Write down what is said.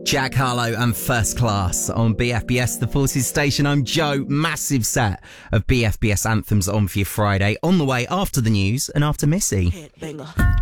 Jack Harlow and First Class on BFBS, the Forces station. I'm Joe. Massive set of BFBS anthems on for your Friday. On the way after the news and after Missy. Headbanger.